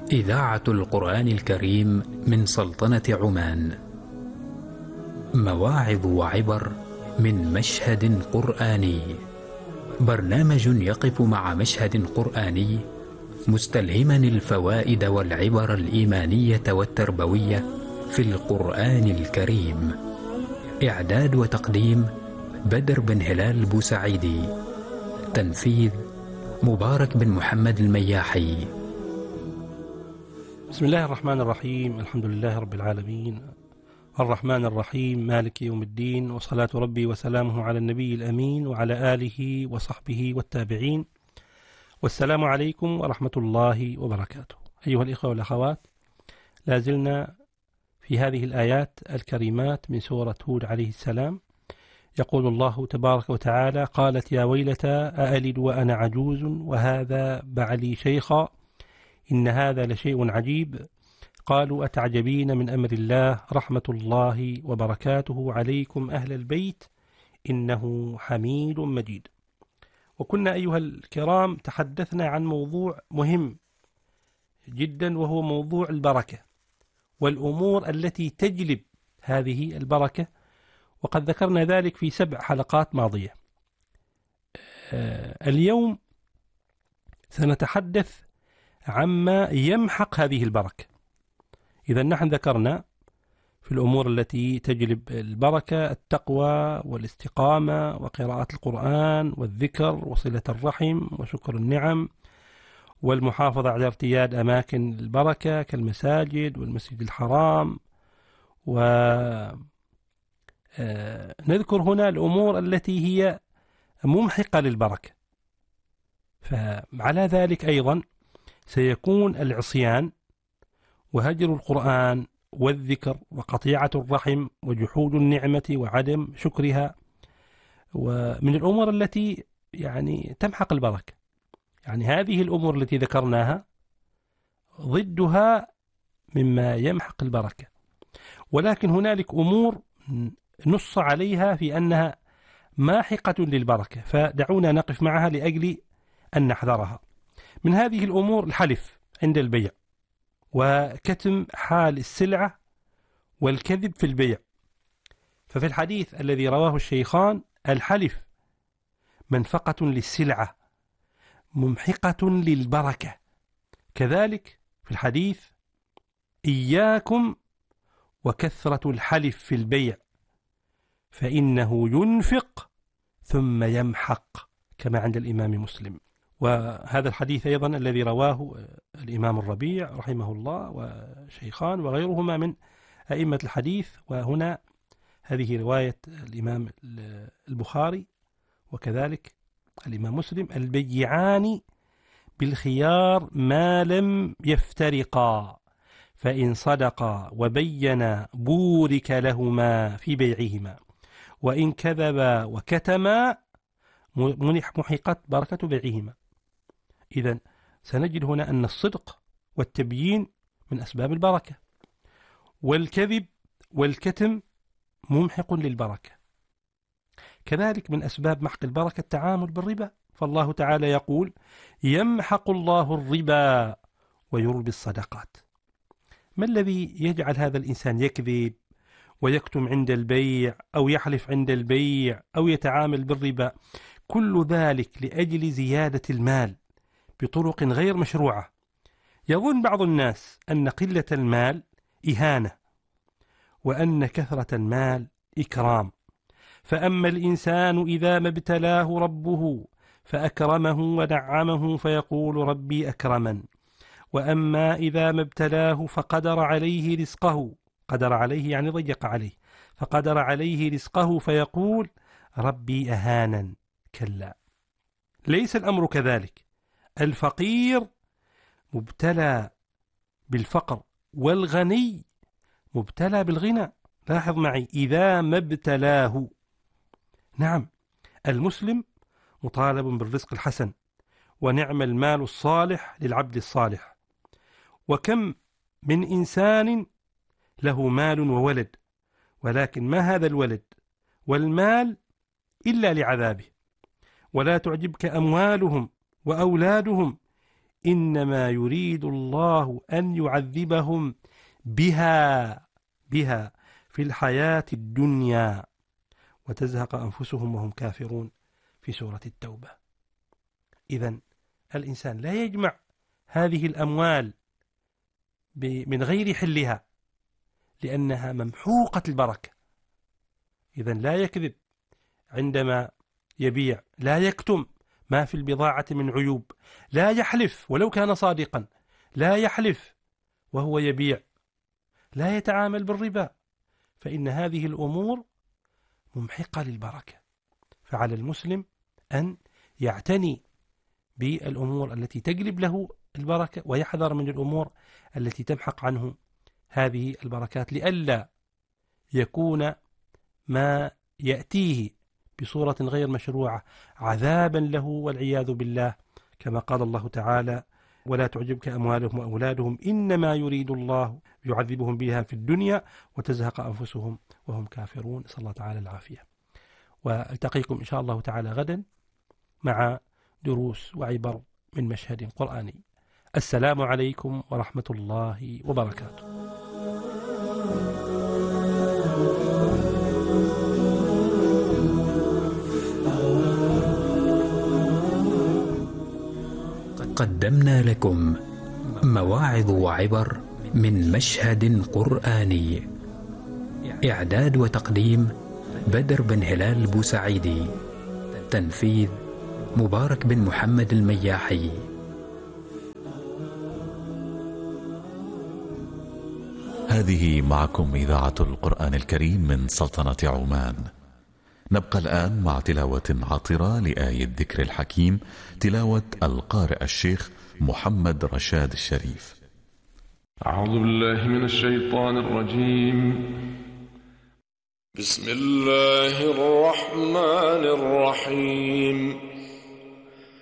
إذاعة القرآن الكريم من سلطنة عمان. مواعظ وعبر من مشهد قرآني. برنامج يقف مع مشهد قرآني مستلهما الفوائد والعبر الإيمانية والتربوية في القرآن الكريم. إعداد وتقديم بدر بن هلال بوسعيدي. تنفيذ مبارك بن محمد المياحي. بسم الله الرحمن الرحيم. الحمد لله رب العالمين الرحمن الرحيم مالك يوم الدين، وصلاة ربي وسلامه على النبي الأمين وعلى آله وصحبه والتابعين، والسلام عليكم ورحمة الله وبركاته. أيها الإخوة والأخوات، لازلنا في هذه الآيات الكريمات من سورة هود عليه السلام. يقول الله تبارك وتعالى: قالت يا ويلتى أألد وأنا عجوز وهذا بعلي شيخا إن هذا لشيء عجيب. قالوا أتعجبين من أمر الله رحمة الله وبركاته عليكم أهل البيت إنه حميد مجيد. وكنا أيها الكرام تحدثنا عن موضوع مهم جدا، وهو موضوع البركة والأمور التي تجلب هذه البركة، وقد ذكرنا ذلك في 7 حلقات ماضية. اليوم سنتحدث عما يمحق هذه البركة. إذا نحن ذكرنا في الأمور التي تجلب البركة التقوى والاستقامة وقراءة القرآن والذكر وصلة الرحم وشكر النعم والمحافظة على ارتياد أماكن البركة كالمساجد والمسجد الحرام. ونذكر هنا الأمور التي هي ممحقة للبركة. فعلى ذلك أيضا سيكون العصيان وهجر القرآن والذكر وقطيعة الرحم وجحود النعمة وعدم شكرها، ومن الأمور التي تمحق البركة. هذه الأمور التي ذكرناها ضدها مما يمحق البركة، ولكن هنالك أمور نص عليها في أنها ماحقة للبركة، فدعونا نقف معها لأجل أن نحذرها. من هذه الأمور الحلف عند البيع، وكتم حال السلعة، والكذب في البيع. ففي الحديث الذي رواه الشيخان: الحلف منفقة للسلعة ممحقة للبركة. كذلك في الحديث: إياكم وكثرة الحلف في البيع فإنه ينفق ثم يمحق، كما عند الإمام مسلم. وهذا الحديث أيضا الذي رواه الإمام الربيع رحمه الله وشيخان وغيرهما من أئمة الحديث. وهنا هذه رواية الإمام البخاري وكذلك الإمام مسلم: البيعان بالخيار ما لم يفترقا فإن صدقا وبينا بورك لهما في بيعهما وإن كذبا وكتما محقت بركة بيعهما. إذن سنجد هنا أن الصدق والتبيين من أسباب البركة، والكذب والكتم ممحق للبركة. كذلك من أسباب محق البركة التعامل بالربا، فالله تعالى يقول: يمحق الله الربا ويربي الصدقات. ما الذي يجعل هذا الإنسان يكذب ويكتم عند البيع أو يحلف عند البيع أو يتعامل بالربا؟ كل ذلك لأجل زيادة المال بطرق غير مشروعة. يظن بعض الناس أن قلة المال إهانة، وأن كثرة المال إكرام. فأما الإنسان إذا ما ابتلاه ربه فأكرمه ونعمه فيقول ربي أكرمن، وأما إذا ما ابتلاه فقدر عليه رزقه، قدر عليه يعني ضيق عليه، فقدر عليه رزقه فيقول ربي أهانن. كلا، ليس الأمر كذلك. الفقير مبتلى بالفقر، والغني مبتلى بالغنى. لاحظ معي: إذا ما ابتلاه. نعم، المسلم مطالب بالرزق الحسن، ونعم المال الصالح للعبد الصالح. وكم من إنسان له مال وولد، ولكن ما هذا الولد والمال إلا لعذابه. ولا تعجبك أموالهم وأولادهم إنما يريد الله أن يعذبهم بها في الحياة الدنيا وتزهق أنفسهم وهم كافرون في سورة التوبة. إذن الإنسان لا يجمع هذه الأموال من غير حلها لأنها ممحوقة البركة. إذن لا يكذب عندما يبيع، لا يكتم ما في البضاعة من عيوب، لا يحلف ولو كان صادقا، لا يحلف وهو يبيع، لا يتعامل بالربا، فإن هذه الأمور ممحقة للبركة. فعلى المسلم أن يعتني بالأمور التي تجلب له البركة ويحذر من الأمور التي تمحق عنه هذه البركات، لئلا يكون ما يأتيه بصورة غير مشروعة عذابا له والعياذ بالله، كما قال الله تعالى: ولا تعجبك أموالهم وأولادهم إنما يريد الله يعذبهم بها في الدنيا وتزهق أنفسهم وهم كافرون. صلى الله تعالى العافية. والتقيكم إن شاء الله تعالى غدا مع دروس وعبر من مشهد قرآني. السلام عليكم ورحمة الله وبركاته. قدمنا لكم مواعظ وعبر من مشهد قرآني. إعداد وتقديم بدر بن هلال بوسعيدي. تنفيذ مبارك بن محمد المياحي. هذه معكم إذاعة القرآن الكريم من سلطنة عمان. نبقى الآن مع تلاوة عطرة لآية الذكر الحكيم، تلاوة القارئ الشيخ محمد رشاد الشريف. أعوذ بالله من الشيطان الرجيم. بسم الله الرحمن الرحيم.